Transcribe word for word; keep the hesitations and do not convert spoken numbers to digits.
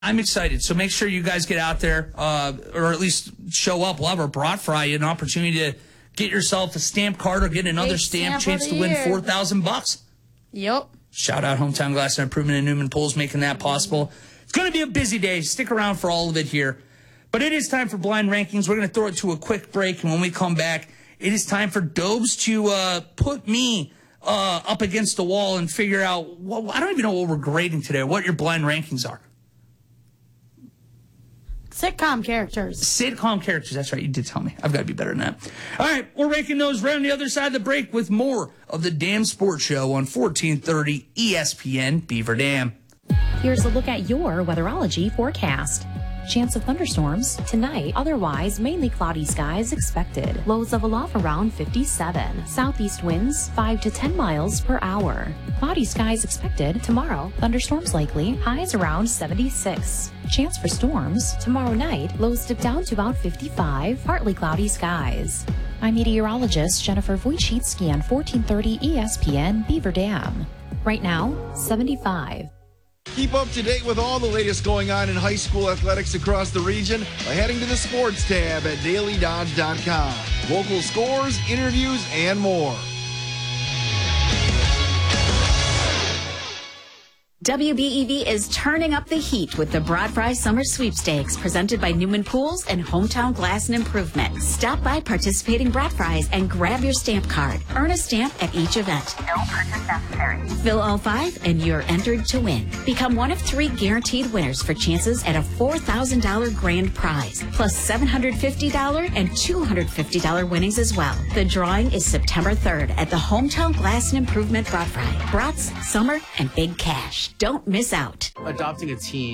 I'm excited. So make sure you guys get out there, uh, or at least show up. We'll have our brat fry, an opportunity to get yourself a stamp card or get another Big stamp, stamp chance of to the win year. four thousand bucks. Yep. Shout out Hometown Glass and Improvement in Newman Pools making that possible. It's going to be a busy day. Stick around for all of it here. But it is time for Blind Rankings. We're going to throw it to a quick break, and when we come back, it is time for Dobes to uh, put me uh, up against the wall and figure out, what, I don't even know what we're grading today, what your blind rankings are. Sitcom characters. Sitcom characters. That's right. You did tell me. I've got to be better than that. All right. We're ranking those right on the other side of the break with more of the Damn Sports Show on fourteen thirty E S P N Beaver Dam. Here's a look at your weatherology forecast. Chance of thunderstorms tonight, otherwise mainly cloudy skies expected. Lows level off around fifty-seven. Southeast winds five to ten miles per hour. Cloudy skies expected tomorrow. Thunderstorms likely. Highs around seventy-six. Chance for storms tomorrow night. Lows dip down to about fifty-five. Partly cloudy skies. I'm meteorologist Jennifer Wojcicki on fourteen thirty E S P N Beaver Dam. Right now, seventy-five. Keep up to date with all the latest going on in high school athletics across the region by heading to the sports tab at daily dodge dot com. Local scores, interviews, and more. W B E V is turning up the heat with the Broad Fry Summer Sweepstakes presented by Newman Pools and Hometown Glass and Improvement. Stop by participating Broad Fries and grab your stamp card. Earn a stamp at each event. No purchase necessary. Fill all five and you're entered to win. Become one of three guaranteed winners for chances at a four thousand dollars grand prize, plus seven hundred fifty dollars and two hundred fifty dollars winnings as well. The drawing is September third at the Hometown Glass and Improvement Broad Fry. Brats, summer, and big cash. Don't miss out. Adopting a teen